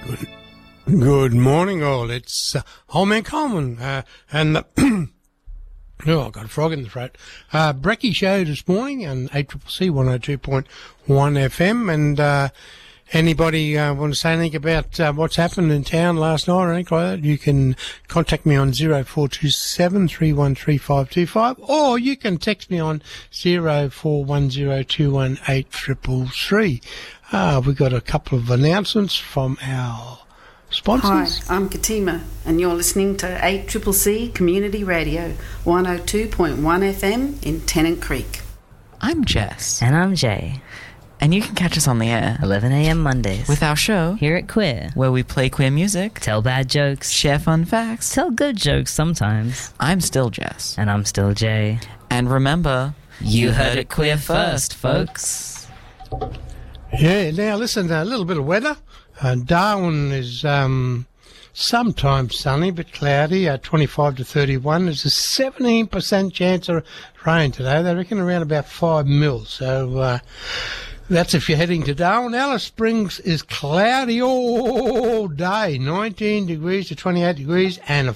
Good morning, all. It's Old Man Coleman, and the oh, I've got a frog in the throat. Brecky show this morning on ACCC 102.1 FM, and anybody want to say anything about what's happened in town last night or anything like that, you can contact me on 0427 313525, or you can text me on 0410218333. We've got a couple of announcements from our sponsors. Hi, I'm Katima, and you're listening to 8CCC Community Radio, 102.1 FM in Tennant Creek. I'm Jess. And I'm Jay. And you can catch us on the air 11 a.m. Mondays with our show Here at Queer, where we play queer music, tell bad jokes, share fun facts, tell good jokes sometimes. I'm still Jess. And I'm still Jay. And remember, you heard it queer first, folks. Yeah, now listen, a little bit of weather. Darwin is sometimes sunny but cloudy, 25 to 31. There's a 17% chance of rain today. They reckon around about 5 mils. So that's if you're heading to Darwin. Alice Springs is cloudy all day, 19 degrees to 28 degrees, and a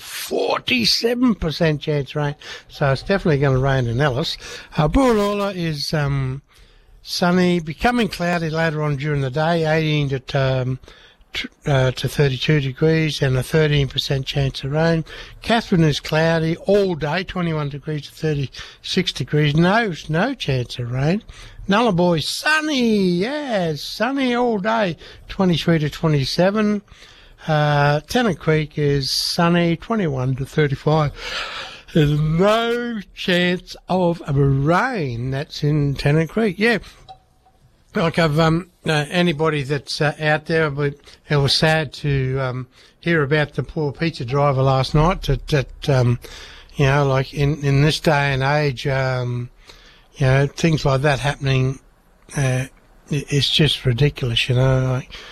47% chance of rain. So it's definitely going to rain in Alice. Boorloola is sunny, becoming cloudy later on during the day, 18 to 32 degrees, and a 13% chance of rain. Catherine is cloudy all day, 21 degrees to 36 degrees, no chance of rain. Nullarbor, sunny, yeah, sunny all day, 23 to 27. Tennant Creek is sunny, 21 to 35. There's no chance of rain. That's in Tennant Creek. Yeah. Like I've anybody that's out there, but it was sad to hear about the poor pizza driver last night. That you know, like in this day and age, you know, things like that happening, it's just ridiculous, you know. Like,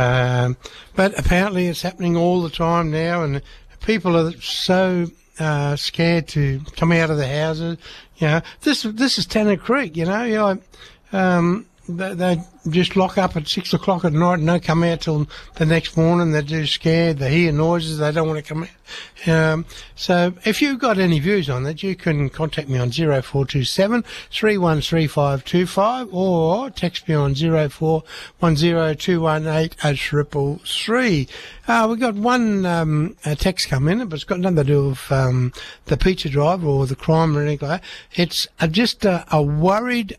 but apparently it's happening all the time now, and people are so scared to come out of the houses. You know, this is Tennant Creek. You know, they just lock up at 6 o'clock at night and don't come out till the next morning. They're just scared. They hear noises. They don't want to come out. So if you've got any views on that, you can contact me on 0427 313525 or text me on 0410218333. We've got one text come in, but it's got nothing to do with the pizza driver or the crime or anything like that. It's just a worried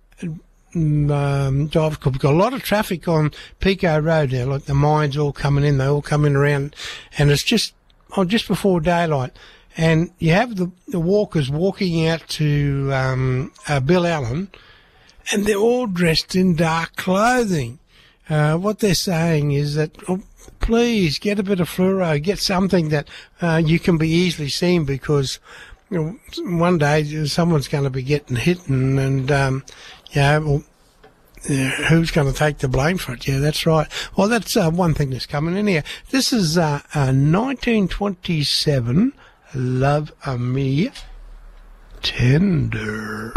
drive. We've got a lot of traffic on Pico Road now, like the mines all coming in, they all come in around, and it's just before daylight, and you have the walkers walking out to Bill Allen, and they're all dressed in dark clothing. What they're saying is that, please get a bit of fluoro, get something that you can be easily seen, because you know, one day someone's going to be getting hit, and yeah, well, who's going to take the blame for it? Yeah, that's right. Well, that's one thing that's coming in here. This is 1927, Love Me Tender.